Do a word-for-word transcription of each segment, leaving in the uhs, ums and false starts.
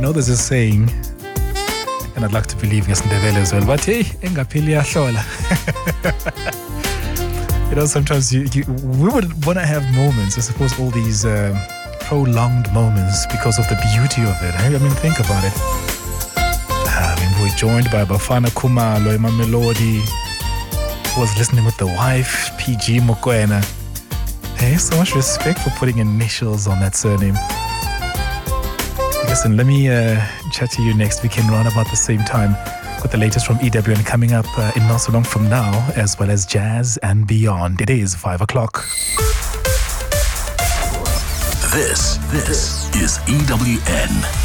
know, there's a saying, and I'd like to believe it's Ndebele as well, but hey, engapheli yahlola. You know, sometimes you, you, we would want to have moments, I suppose, all these um, prolonged moments because of the beauty of it. I mean, think about it. I mean, we're joined by Bafana Khumalo, Emma Melody, who was listening with the wife, P G Mokoena. Hey, so much respect for putting initials on that surname. Listen, let me uh, chat to you next weekend around about the same time with the latest from E W N coming up uh, in not so long from now, as well as jazz and beyond. It is five o'clock. This, this is E W N.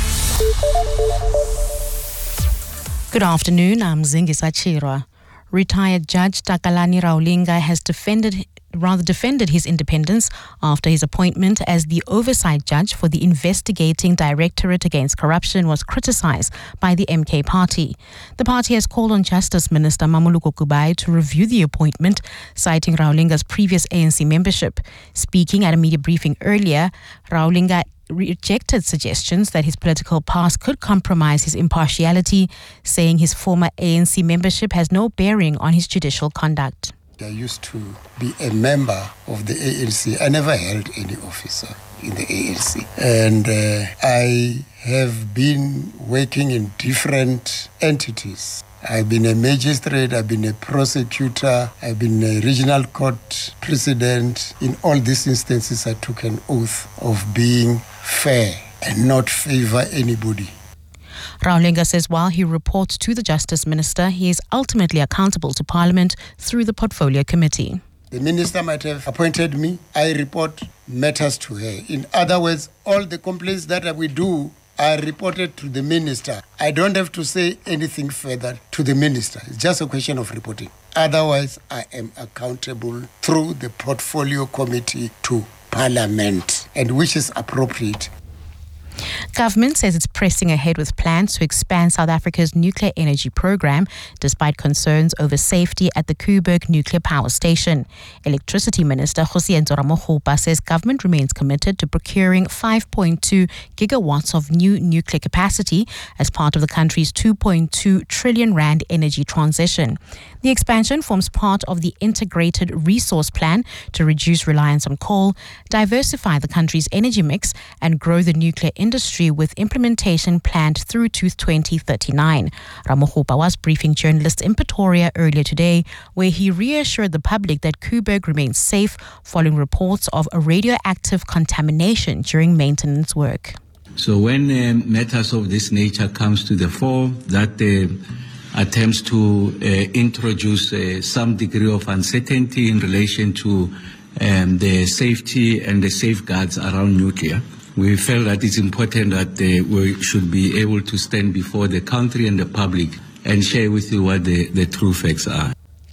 Good afternoon, I'm Zingisa Chirwa. Retired Judge Takalani Raulinga has defended rather defended his independence after his appointment as the oversight judge for the investigating Directorate Against Corruption was criticized by the M K party. The party has called on Justice Minister Mamuluko Kubai to review the appointment, citing Raulinga's previous A N C membership. Speaking at a media briefing earlier, Raulinga rejected suggestions that his political past could compromise his impartiality, saying his former A N C membership has no bearing on his judicial conduct. I used to be a member of the A N C. I never held any officer in the A N C. And uh, I have been working in different entities. I've been a magistrate, I've been a prosecutor, I've been a regional court president. In all these instances, I took an oath of being fair and not favor anybody. Raulinga says while he reports to the Justice Minister, he is ultimately accountable to Parliament through the Portfolio Committee. The Minister might have appointed me. I report matters to her. In other words, all the complaints that we do are reported to the Minister. I don't have to say anything further to the Minister. It's just a question of reporting. Otherwise, I am accountable through the Portfolio Committee to Parliament, and which is appropriate. Government says it's pressing ahead with plans to expand South Africa's nuclear energy program, despite concerns over safety at the Koeberg Nuclear Power Station. Electricity Minister Kgosientsho Ramokgopa says government remains committed to procuring five point two gigawatts of new nuclear capacity as part of the country's two point two trillion rand energy transition. The expansion forms part of the Integrated Resource Plan to reduce reliance on coal, diversify the country's energy mix, and grow the nuclear industry, with implementation planned through to twenty thirty-nine. Ramokgopa was briefing journalists in Pretoria earlier today, where he reassured the public that Koeberg remains safe following reports of a radioactive contamination during maintenance work. So when uh, matters of this nature comes to the fore, that uh, attempts to uh, introduce uh, some degree of uncertainty in relation to um, the safety and the safeguards around nuclear, we felt that it's important that uh, we should be able to stand before the country and the public and share with you what the, the true facts are.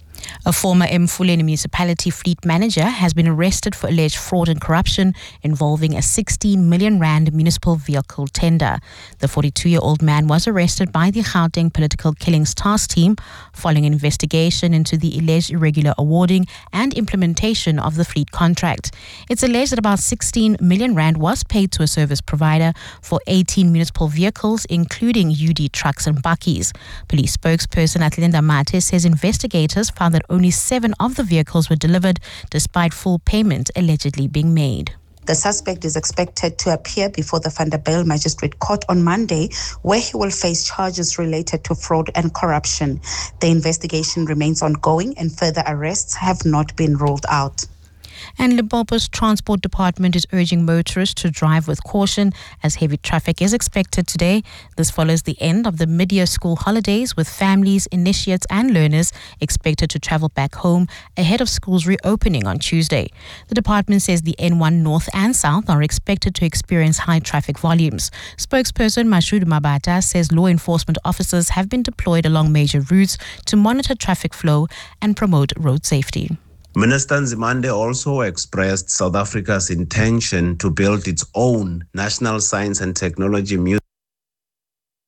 A former Mfuleni municipality fleet manager has been arrested for alleged fraud and corruption involving a sixteen million rand municipal vehicle tender. The forty-two-year-old man was arrested by the Gauteng Political Killings Task Team following an investigation into the alleged irregular awarding and implementation of the fleet contract. It's alleged that about sixteen million rand was paid to a service provider for eighteen municipal vehicles, including U D trucks and bakkies. Police spokesperson Atlinda Mate says investigators found that only seven of the vehicles were delivered, despite full payment allegedly being made. The suspect is expected to appear before the Vanderbijl Magistrate Court on Monday, where he will face charges related to fraud and corruption. The investigation remains ongoing and further arrests have not been ruled out. And Limpopo's Transport Department is urging motorists to drive with caution as heavy traffic is expected today. This follows the end of the mid-year school holidays, with families, initiates and learners expected to travel back home ahead of schools reopening on Tuesday. The department says the N one North and South are expected to experience high traffic volumes. Spokesperson Mashudu Mabata says law enforcement officers have been deployed along major routes to monitor traffic flow and promote road safety. Minister Nzimande also expressed South Africa's intention to build its own National Science and Technology Museum.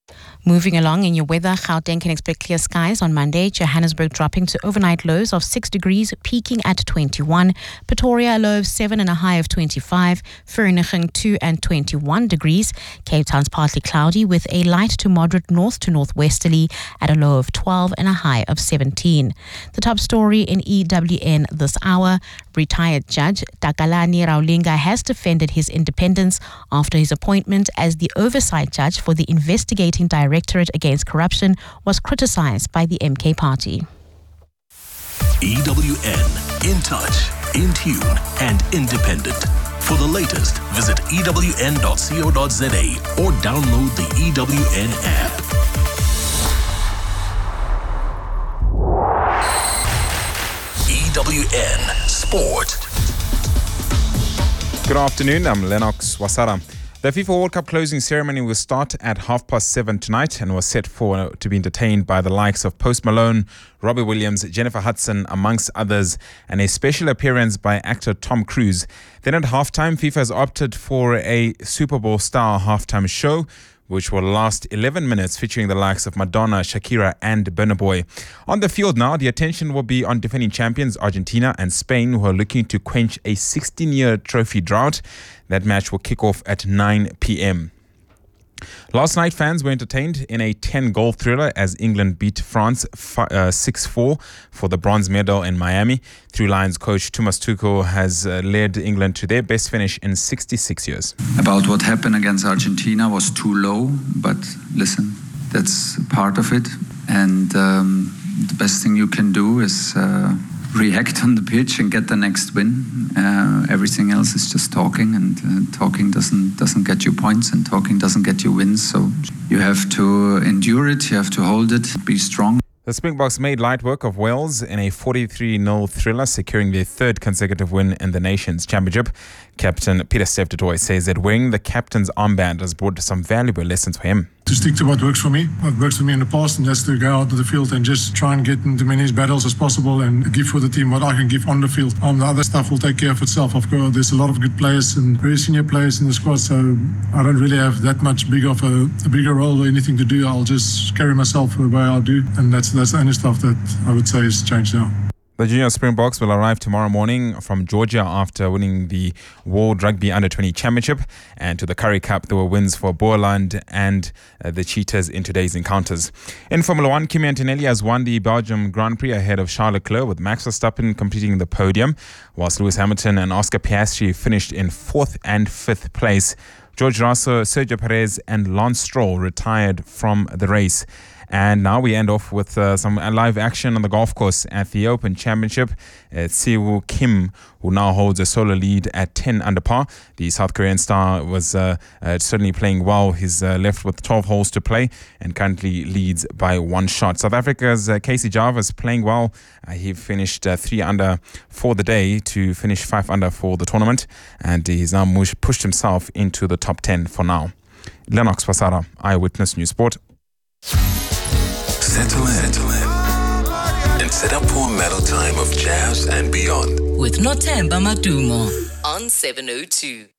Moving along in your weather, Gauteng can expect clear skies on Monday. Johannesburg dropping to overnight lows of six degrees, peaking at twenty-one. Pretoria a low of seven and a high of twenty-five. Vereeniging two and twenty-one degrees. Cape Town's partly cloudy with a light to moderate north to northwesterly at a low of twelve and a high of seventeen. The top story in E W N this hour. Retired Judge Takalani Raulinga has defended his independence after his appointment as the oversight judge for the investigating Directorate Against Corruption was criticized by the M K party. E W N, in touch, in tune, and independent. For the latest, visit E W N dot co dot za or download the E W N app. E W N Sport. Good afternoon, I'm Lennox Wasara. The FIFA World Cup closing ceremony will start at half past seven tonight and was set for to be entertained by the likes of Post Malone, Robbie Williams, Jennifer Hudson, amongst others, and a special appearance by actor Tom Cruise. Then at halftime, FIFA has opted for a Super Bowl style halftime show, which will last eleven minutes, featuring the likes of Madonna, Shakira and Burna Boy. On the field now, the attention will be on defending champions Argentina and Spain, who are looking to quench a sixteen-year trophy drought. That match will kick off at nine p.m. Last night, fans were entertained in a ten-goal thriller as England beat France uh, six four for the bronze medal in Miami. Through Lions coach Thomas Tuchel has uh, led England to their best finish in sixty-six years. About what happened against Argentina was too low, but listen, that's part of it. And um, the best thing you can do is uh, react on the pitch and get the next win. Uh, everything else is just talking, and uh, talking doesn't doesn't get you points, and talking doesn't get you wins. So you have to endure it, you have to hold it, be strong. The Springboks made light work of Wales in a forty-three nil thriller, securing their third consecutive win in the Nations Championship. Captain Peter Steph du Toit says that wearing the captain's armband has brought some valuable lessons for him. To stick to what works for me, what works for me in the past, and that's to go out to the field and just try and get into many battles as possible and give for the team what I can give on the field. Um, the other stuff will take care of itself. Of course, there's a lot of good players and very senior players in the squad, so I don't really have that much big of a, a bigger role or anything to do. I'll just carry myself the way I do, and that's that's the only stuff that I would say has changed now. The Junior Springboks will arrive tomorrow morning from Georgia after winning the World Rugby Under twenty Championship, and to the Currie Cup there were wins for Boerland and uh, the Cheetahs in today's encounters. In Formula One, Kimi Antonelli has won the Belgium Grand Prix ahead of Charles Leclerc, with Max Verstappen completing the podium, whilst Lewis Hamilton and Oscar Piastri finished in fourth and fifth place. George Russell, Sergio Perez and Lance Stroll retired from the race. And now we end off with uh, some live action on the golf course at the Open Championship. It's Siwoo Kim, who now holds a solo lead at ten under par. The South Korean star was uh, uh, certainly playing well. He's uh, left with twelve holes to play and currently leads by one shot. South Africa's uh, Casey Jarvis playing well. Uh, he finished uh, three under for the day to finish five under for the tournament. And he's now pushed himself into the top ten for now. Lennox Wasara, Eyewitness News Sport. Settle in. Settle in. And set up for a medal time of jazz and beyond. With Nothemba Madumo on seven oh two.